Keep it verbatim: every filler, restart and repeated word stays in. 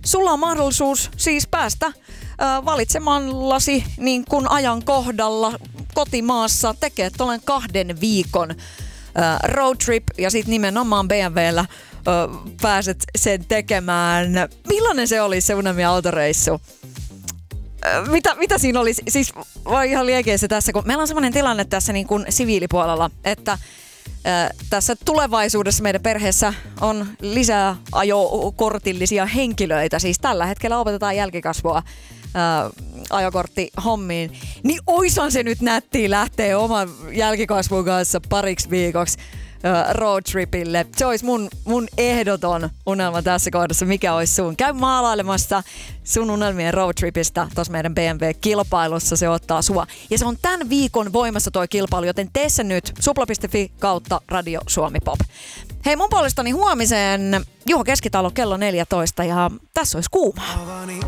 sulla on mahdollisuus siis päästä ö, valitsemallasi niin kun ajan kohdalla kotimaassa tekee tuollainen kahden viikon ö, road trip ja sit nimenomaan B M W:llä ö, pääset sen tekemään. Millainen se oli se unelmien autoreissu? Mitä, mitä siinä oli? Siis vai ihan liekeä se tässä, kun meillä on sellainen tilanne tässä niin kuin siviilipuolella, että ää, tässä tulevaisuudessa meidän perheessä on lisää ajokortillisia henkilöitä. Siis tällä hetkellä opetetaan jälkikasvua ää, ajokorttihommiin. Niin oishan se nyt nättiä lähteä oman jälkikasvun kanssa pariksi viikoksi roadtripille. Se olisi mun, mun ehdoton unelma tässä kohdassa. Mikä olisi sun? Käy maalailemassa sun unelmien roadtripistä tuossa meidän B M W-kilpailussa. Se ottaa sua. Ja se on tämän viikon voimassa toi kilpailu, joten tee se nyt supla piste fi kautta Radio Suomi Pop. Hei, mun puolestani huomiseen Juho Keskitalo kello neljätoista ja tässä olisi kuumaa.